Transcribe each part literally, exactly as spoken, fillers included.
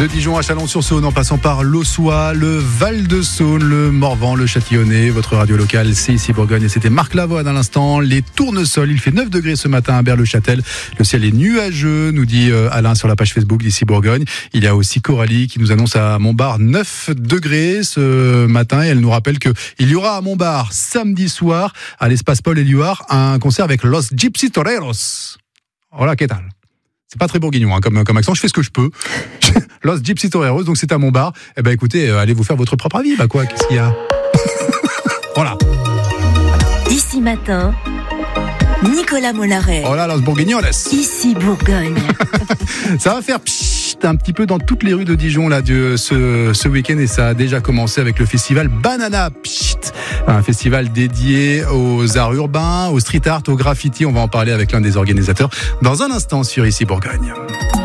De Dijon à Chalon-sur-Saône, en passant par l'Aussois, le Val-de-Saône, le Morvan, le Châtillonnais, votre radio locale, c'est ici Bourgogne. Et c'était Marc Lavoine à l'instant. Les tournesols, il fait neuf degrés ce matin à Berle-Châtel. Le ciel est nuageux, nous dit Alain sur la page Facebook d'ici Bourgogne. Il y a aussi Coralie qui nous annonce à Montbard neuf degrés ce matin. Et elle nous rappelle qu'il y aura à Montbard samedi soir, à l'espace Paul Éluard, un concert avec Los Gypsy Toreros. Voilà, qu'est-ce que c'est pas très bourguignon hein, comme, comme accent, je fais ce que je peux. Los Gypsy Toreros, donc c'est à Montbard. Eh ben écoutez, euh, allez vous faire votre propre avis. Bah quoi, qu'est-ce qu'il y a? Voilà. Ici matin, Nicolas Mollaret. Oh là, Los Bourguignones. Ici Bourgogne. Ça va faire pchit un petit peu dans toutes les rues de Dijon là, de ce, ce week-end et ça a déjà commencé avec le festival Banana Pchit. Un festival dédié aux arts urbains, au street art, au graffiti. On va en parler avec l'un des organisateurs dans un instant sur Ici Bourgogne.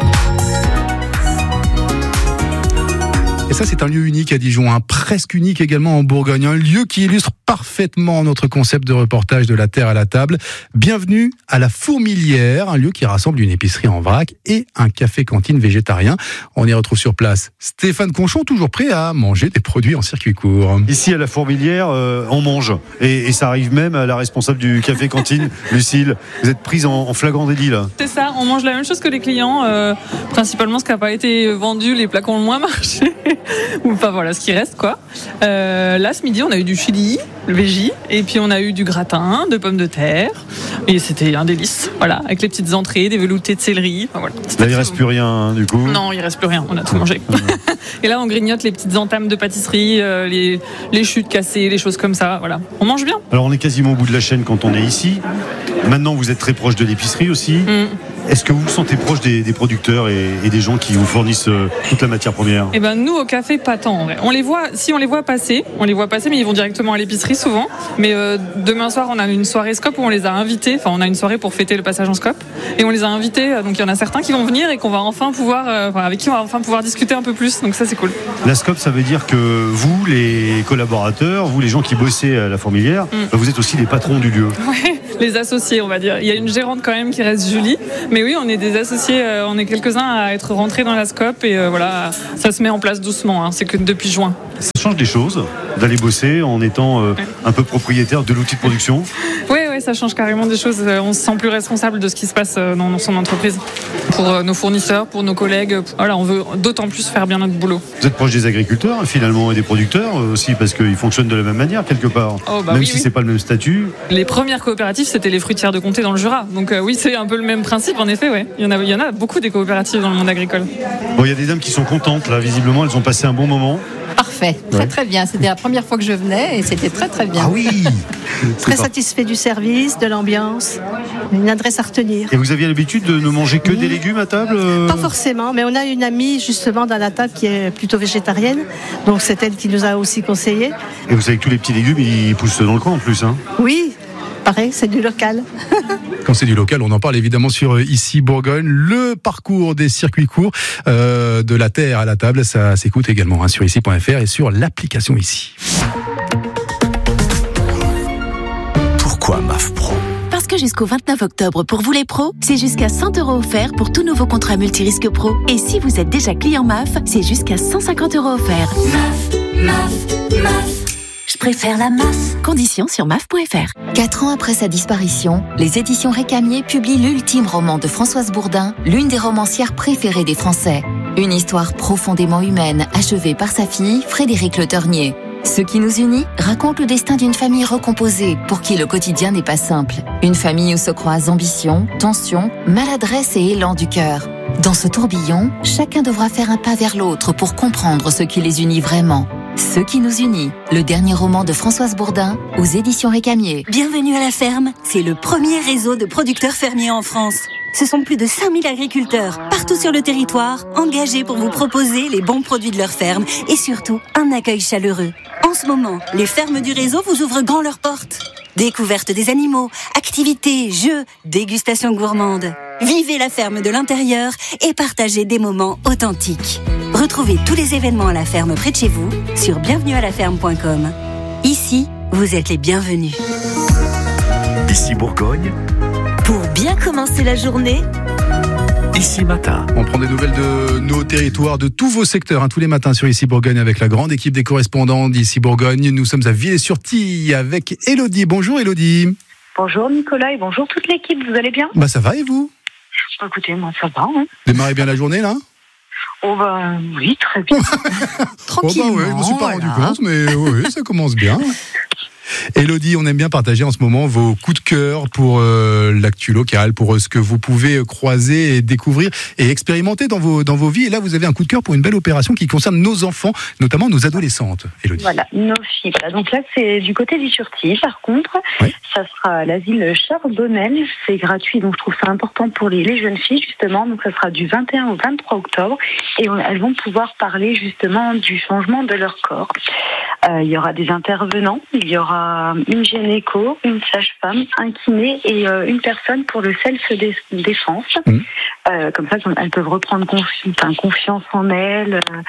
Et ça, c'est un lieu unique à Dijon, hein, presque unique également en Bourgogne. Un lieu qui illustre parfaitement notre concept de reportage de la terre à la table. Bienvenue à la Fourmilière, un lieu qui rassemble une épicerie en vrac et un café-cantine végétarien. On y retrouve sur place Stéphane Conchon, toujours prêt à manger des produits en circuit court. Ici, à la Fourmilière, euh, on mange. Et, et ça arrive même à la responsable du café-cantine, Lucille. Vous êtes prise en, en flagrant délit, là. C'est ça, on mange la même chose que les clients. Euh, principalement ce qui n'a pas été vendu, les plats qui ont le moins marché. Ou enfin voilà, ce qui reste quoi. Euh, là, ce midi, on a eu du chili, le végis, et puis on a eu du gratin de pommes de terre. Et c'était un délice, voilà, avec les petites entrées, des veloutés de céleri. Enfin, voilà. Là, il ne reste plus rien, hein, du coup. Non, il ne reste plus rien, on a tout mangé. Et là, on grignote les petites entames de pâtisserie, euh, les, les chutes cassées, les choses comme ça. Voilà, on mange bien. Alors, on est quasiment au bout de la chaîne quand on est ici. Maintenant, vous êtes très proche de l'épicerie aussi. Mm. Est-ce que vous vous sentez proche des, des producteurs et, et des gens qui vous fournissent euh, toute la matière première? Eh ben, nous, au café, pas tant. En vrai. On les voit, si on les voit passer, on les voit passer, mais ils vont directement à l'épicerie souvent. Mais euh, demain soir, on a une soirée Scope où on les a invités. Enfin, on a une soirée pour fêter le passage en Scope, et on les a invités. Donc, il y en a certains qui vont venir et qu'on va enfin pouvoir, euh, enfin, avec qui on va enfin pouvoir discuter un peu plus. Donc ça, c'est cool. La Scope, ça veut dire que vous, les collaborateurs, vous, les gens qui bossaient à la Fourmilière, mm. bah, vous êtes aussi les patrons du lieu. Ouais, les associés, on va dire. Il y a une gérante quand même qui reste Julie, mais oui, on est des associés. On est quelques-uns à être rentrés dans la Scope et euh, voilà, ça se met en place doucement. Hein, c'est que depuis juin. Ça change des choses d'aller bosser en étant euh, ouais. un peu propriétaire de l'outil de production. Oui, oui, ça change carrément des choses. On se sent plus responsable de ce qui se passe dans son entreprise. Pour nos fournisseurs, pour nos collègues. Voilà, on veut d'autant plus faire bien notre boulot. Vous êtes proche des agriculteurs finalement et des producteurs aussi parce qu'ils fonctionnent de la même manière quelque part. Oh, bah même oui, si oui. c'est pas le même statut. Les premières coopératives, c'était les fruitières de Comté dans le Jura. Donc euh, oui, c'est un peu le même principe en effet. Ouais. Il y en a, il y en a beaucoup des coopératives dans le monde agricole. Bon, il y a des dames qui sont contentes là. Visiblement, elles ont passé un bon moment. Parfait, très ouais. très bien. C'était la première fois que je venais et c'était très très bien. Ah oui. Très satisfait du service, de l'ambiance, une adresse à retenir. Et vous aviez l'habitude de ne manger que mmh. des légumes à table euh... Pas forcément, mais on a une amie justement dans la table qui est plutôt végétarienne, donc c'est elle qui nous a aussi conseillé. Et vous savez que tous les petits légumes, ils poussent dans le coin en plus, hein? Oui. Pareil, c'est du local. Quand c'est du local, on en parle évidemment sur Ici Bourgogne. Le parcours des circuits courts euh, de la terre à la table, ça s'écoute également hein, sur ici point f r et sur l'application Ici. Pourquoi M A F Pro ? Parce que jusqu'au vingt-neuf octobre, pour vous les pros, c'est jusqu'à cent euros offerts pour tous nouveaux contrats multirisques pro. Et si vous êtes déjà client M A F, c'est jusqu'à cent cinquante euros offerts. M A F, M A F, M A F. Je préfère la M A F. Conditions sur M A F point F R. Quatre ans après sa disparition, les éditions Récamier publient l'ultime roman de Françoise Bourdin, l'une des romancières préférées des Français. Une histoire profondément humaine, achevée par sa fille, Frédéric Le Ternier. Ce qui nous unit raconte le destin d'une famille recomposée, pour qui le quotidien n'est pas simple. Une famille où se croisent ambition, tension, maladresse et élan du cœur. Dans ce tourbillon, chacun devra faire un pas vers l'autre pour comprendre ce qui les unit vraiment. Ce qui nous unit, le dernier roman de Françoise Bourdin aux éditions Récamier. Bienvenue à la ferme, c'est le premier réseau de producteurs fermiers en France. Ce sont plus de cinq mille agriculteurs, partout sur le territoire, engagés pour vous proposer les bons produits de leur ferme et surtout un accueil chaleureux. En ce moment, les fermes du réseau vous ouvrent grand leurs portes. Découverte des animaux, activités, jeux, dégustation gourmande. Vivez la ferme de l'intérieur et partagez des moments authentiques. Retrouvez tous les événements à la ferme près de chez vous sur bienvenue à la ferme point com. Ici, vous êtes les bienvenus. Ici Bourgogne. Pour bien commencer la journée, Ici Matin. On prend des nouvelles de nos territoires, de tous vos secteurs, hein, tous les matins sur Ici Bourgogne avec la grande équipe des correspondants d'Ici Bourgogne. Nous sommes à Villers-sur-Tille avec Élodie. Bonjour Élodie. Bonjour Nicolas et bonjour toute l'équipe, vous allez bien ? Bah ça va et vous ? Écoutez, moi ça va. Hein. Démarrez bien la journée là ? Oh bah oui, très bien. Tranquillement. Oh bah ouais, je me suis pas voilà. rendu compte, mais oui, ça commence bien. Élodie, on aime bien partager en ce moment vos coups de cœur pour euh, l'actu locale, pour euh, ce que vous pouvez croiser et découvrir et expérimenter dans vos, dans vos vies. Et là, vous avez un coup de cœur pour une belle opération qui concerne nos enfants, notamment nos adolescentes. Élodie. Voilà, nos filles. Voilà. Donc là, c'est du côté d'Is-sur-Tille. Par contre, oui. ça sera à l'asile Charbonnel. C'est gratuit, donc je trouve ça important pour les, les jeunes filles, justement. Donc ça sera du vingt et un au vingt-trois octobre. Et on, elles vont pouvoir parler, justement, du changement de leur corps. Euh, il y aura des intervenants, il y aura une gynéco, une sage-femme, un kiné et euh, une personne pour le self-défense. Mmh. Euh, comme ça, elles peuvent reprendre confi- enfin, confiance en elles euh,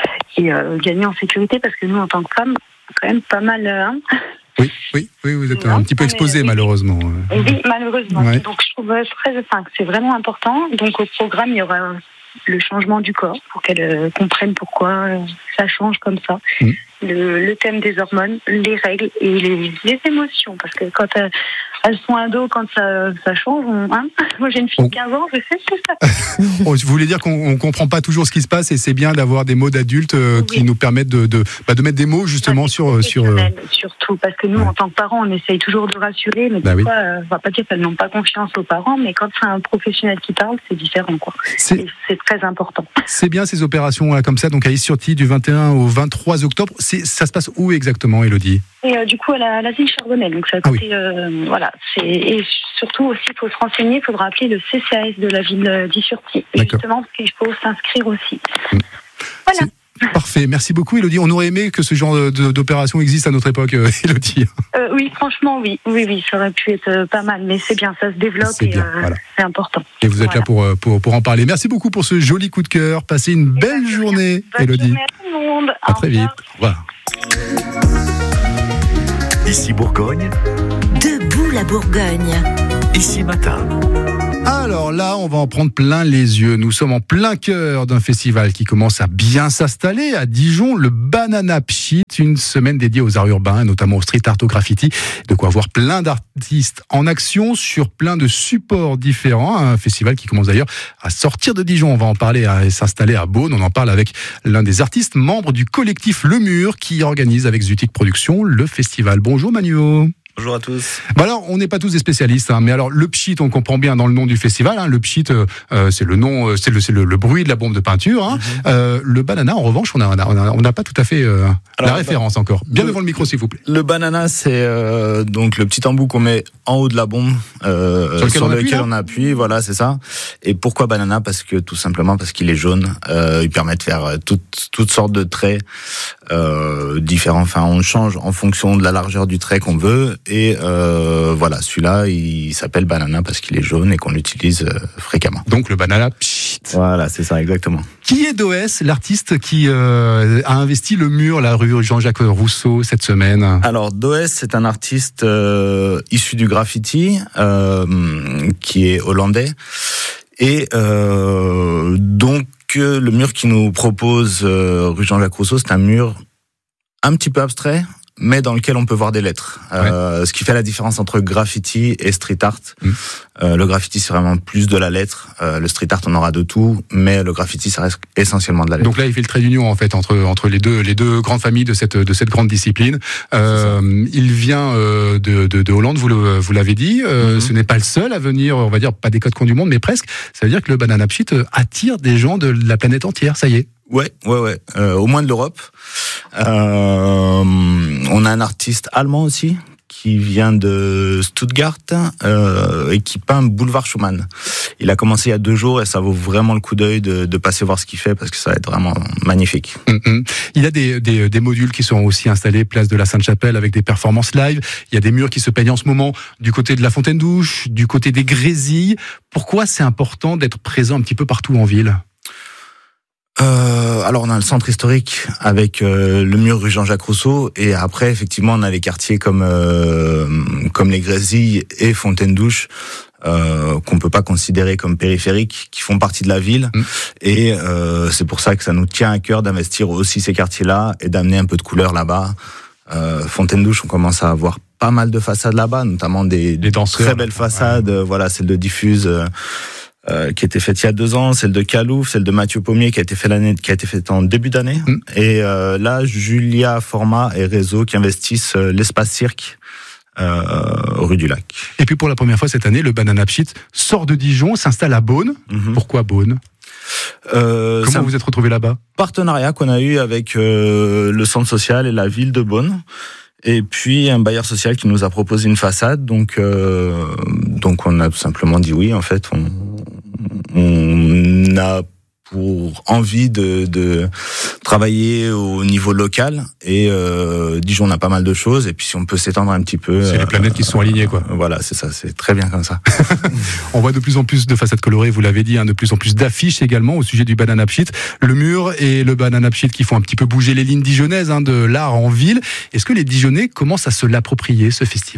et euh, gagner en sécurité parce que nous, en tant que femmes, quand même pas mal... Hein oui, oui, oui, vous êtes non, un petit peu exposée, oui, malheureusement. Oui, malheureusement. Ouais. Donc, je trouve très, enfin, que c'est vraiment important. Donc, au programme, il y aura le changement du corps pour qu'elles euh, comprennent pourquoi euh, ça change comme ça. Mmh. Le, le thème des hormones, les règles et les, les émotions. Parce que quand euh, elles sont ados, quand ça, ça change, on, hein moi j'ai une fille de quinze ans, je sais que c'est ça. Bon, je voulais dire qu'on ne comprend pas toujours ce qui se passe et c'est bien d'avoir des mots d'adultes euh, oui. qui nous permettent de, de, bah, de mettre des mots justement sur... sur euh... Surtout, parce que nous, ouais. en tant que parents, on essaye toujours de rassurer, mais bah des oui. fois, euh, on va pas dire qu'elles n'ont pas confiance aux parents, mais quand c'est un professionnel qui parle, c'est différent. Quoi. C'est... c'est très important. C'est bien ces opérations là, comme ça, donc à Is-sur-Tille du vingt et un au vingt-trois octobre. C'est, ça se passe où exactement, Élodie ? Et euh, du coup, à la, l'asile Charbonnel. Donc, ça a coûté, ah oui. euh, voilà. C'est, et surtout aussi, il faut se renseigner, il faudra appeler le C C A S de la ville d'Is-sur-Tille. Justement, parce qu'il faut s'inscrire aussi. Mmh. Voilà. C'est parfait. Merci beaucoup, Élodie. On aurait aimé que ce genre de, d'opération existe à notre époque, euh, Élodie. Euh, oui, franchement, oui. Oui, oui, ça aurait pu être pas mal. Mais c'est bien, ça se développe c'est et bien, euh, voilà. c'est important. Et vous êtes voilà. là pour, pour, pour en parler. Merci beaucoup pour ce joli coup de cœur. Passez une et belle journée, bonne Élodie. Journée à tout le monde. À très vite. Au revoir. Ici Bourgogne. Debout la Bourgogne. Ici Matin. Alors là, on va en prendre plein les yeux. Nous sommes en plein cœur d'un festival qui commence à bien s'installer à Dijon, le Banana Pchit, une semaine dédiée aux arts urbains, notamment au street art, au graffiti. De quoi voir plein d'artistes en action sur plein de supports différents. Un festival qui commence d'ailleurs à sortir de Dijon. On va en parler et s'installer à Beaune. On en parle avec l'un des artistes membres du collectif Le Mur qui organise avec Zutic Productions le festival. Bonjour Manuo. Bonjour à tous. Bah alors, on n'est pas tous des spécialistes, hein, mais alors le pchit, on comprend bien dans le nom du festival. Hein, le pchit, euh, c'est le nom, c'est le, c'est le, le bruit de la bombe de peinture. Hein. Mm-hmm. Euh, le banana, en revanche, on a, on a, on n'a pas tout à fait euh, alors, la référence bah, encore. Bien le, devant le micro, s'il vous plaît. Le banana, c'est euh, donc le petit embout qu'on met en haut de la bombe, euh, sur lequel, sur on, lequel appuie, on appuie. Voilà, c'est ça. Et pourquoi banana ? Parce que tout simplement parce qu'il est jaune. Euh, il permet de faire toutes toutes sortes de traits euh, différents. Enfin, on change en fonction de la largeur du trait qu'on veut et euh, Euh, voilà, celui-là, il s'appelle banana parce qu'il est jaune et qu'on l'utilise euh, fréquemment. Donc le banana pchit. Voilà, c'est ça, exactement. Qui est Doès, l'artiste qui euh, a investi le mur, la rue Jean-Jacques Rousseau, cette semaine ? Alors, Doès, c'est un artiste euh, issu du graffiti, euh, qui est hollandais. Et euh, donc, le mur qu'il nous propose, euh, rue Jean-Jacques Rousseau, c'est un mur un petit peu abstrait, mais dans lequel on peut voir des lettres. Ouais. Euh, ce qui fait la différence entre graffiti et street art. Mmh. Euh, le graffiti, c'est vraiment plus de la lettre. Euh, le street art, on aura de tout, mais le graffiti, ça reste essentiellement de la lettre. Donc là, il fait le trait d'union, en fait, entre, entre les deux, les deux grandes familles de cette, de cette grande discipline. Euh, il vient euh, de, de, de Hollande, vous, le, vous l'avez dit. Euh, mmh. Ce n'est pas le seul à venir, on va dire, pas des quatre coins du monde, mais presque. Ça veut dire que le Banana Pchit attire des gens de la planète entière, ça y est. Ouais, ouais, ouais. Euh, au moins de l'Europe. Euh, on a un artiste allemand aussi qui vient de Stuttgart euh, et qui peint Boulevard Schumann. Il a commencé il y a deux jours et ça vaut vraiment le coup d'œil de, de passer voir ce qu'il fait parce que ça va être vraiment magnifique. Mm-hmm. Il y a des, des, des modules qui sont aussi installés place de la Sainte-Chapelle avec des performances live. Il y a des murs qui se peignent en ce moment du côté de la Fontaine-Douche, du côté des Grésilles. Pourquoi c'est important d'être présent un petit peu partout en ville ? Euh, alors on a le centre historique avec euh, le mur rue Jean-Jacques Rousseau et après effectivement on a les quartiers comme euh, comme les Grésilles et Fontaine-Douche euh, qu'on peut pas considérer comme périphériques, qui font partie de la ville. Mmh. Et euh, c'est pour ça que ça nous tient à cœur d'investir aussi ces quartiers-là et d'amener un peu de couleur là-bas. Euh, Fontaine-Douche, on commence à avoir pas mal de façades là-bas, notamment des, des danseurs, très belles façades. Ouais. Voilà, celle de Diffuse euh, euh, qui a été faite il y a deux ans, celle de Calouf, celle de Mathieu Pommier qui a été faite l'année, qui a été faite en début d'année. Mmh. Et euh, là, Julia Format et Réseau qui investissent euh, l'espace cirque. Euh, rue du Lac. Et puis pour la première fois cette année, le Banana Pit sort de Dijon, s'installe à Beaune. Mmh. Pourquoi Beaune ? euh, Comment vous êtes retrouvé là-bas ? Partenariat qu'on a eu avec euh, le centre social et la ville de Beaune. Et puis un bailleur social qui nous a proposé une façade. Donc, euh, donc on a tout simplement dit oui. En fait, on, on a pour envie de, de travailler au niveau local et euh, Dijon on a pas mal de choses et puis si on peut s'étendre un petit peu, c'est euh, les planètes qui se sont alignées quoi. Voilà, c'est ça, c'est très bien comme ça. On voit de plus en plus de façades colorées, vous l'avez dit, hein, de plus en plus d'affiches également au sujet du Banana Pit. Le mur et le Banana Pit qui font un petit peu bouger les lignes dijonnaises hein, de l'art en ville. Est-ce que les Dijonnais commencent à se l'approprier ce festival ?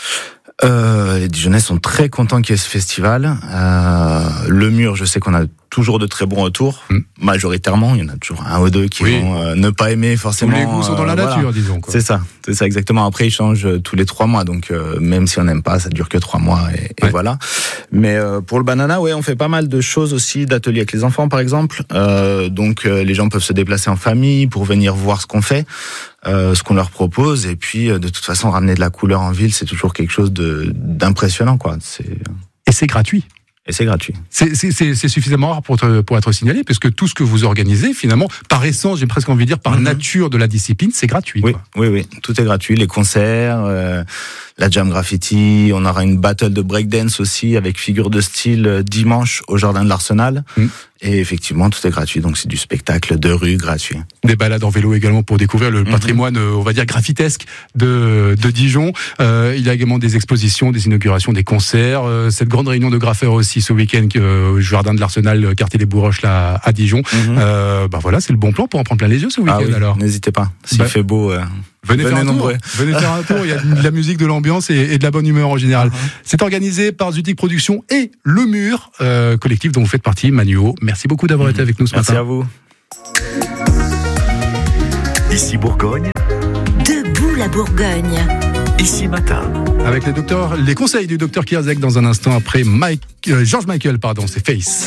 Euh, les Dijonnais sont très contents qu'il y ait ce festival. Euh, le mur, je sais qu'on a toujours de très bons retours. Mmh. Majoritairement, il y en a toujours un ou deux qui oui. vont euh, ne pas aimer forcément. Tous les goûts sont dans la euh, nature, voilà. disons. Quoi. C'est ça, c'est ça exactement. Après, ils changent tous les trois mois, donc euh, même si on n'aime pas, ça dure que trois mois et, et ouais. voilà. Mais euh, pour le banana, ouais, on fait pas mal de choses aussi, d'ateliers avec les enfants, par exemple. Euh, donc euh, les gens peuvent se déplacer en famille pour venir voir ce qu'on fait. Euh, ce qu'on leur propose et puis euh, de toute façon ramener de la couleur en ville c'est toujours quelque chose de d'impressionnant quoi. C'est... Et c'est gratuit. Et c'est gratuit. C'est, c'est, c'est, c'est suffisamment rare pour être, pour être signalé, parce que tout ce que vous organisez, finalement, par essence, j'ai presque envie de dire, par mm-hmm. nature de la discipline, c'est gratuit. Oui, quoi. oui, oui, tout est gratuit. Les concerts, euh, la jam graffiti, on aura une battle de breakdance aussi avec figure de style euh, dimanche au Jardin de l'Arsenal. Mm. Et effectivement, tout est gratuit, donc c'est du spectacle de rue gratuit. Des balades en vélo également pour découvrir le patrimoine, mm-hmm. on va dire, graffitesque de, de Dijon. Euh, il y a également des expositions, des inaugurations, des concerts. Euh, cette grande réunion de graffeurs aussi ce week-end euh, au Jardin de l'Arsenal, quartier des Bourroches, là, à Dijon. Mm-hmm. Euh, bah voilà, c'est le bon plan pour en prendre plein les yeux ce week-end. Ah oui, alors. N'hésitez pas, s'il bah, fait beau... Euh... Venez, Venez faire un nombreux. tour. Venez faire un tour. Il y a de la musique, de l'ambiance et, et de la bonne humeur en général. Uh-huh. C'est organisé par Zutic Productions et Le Mur, euh, collectif dont vous faites partie, Manuo. Merci beaucoup d'avoir mmh. été avec nous ce Merci matin. Merci à vous. Ici Bourgogne. Debout la Bourgogne. Ici Matin. Avec les docteurs, les conseils du docteur Kierzek dans un instant après Mike, euh, George Michael, pardon, c'est Face.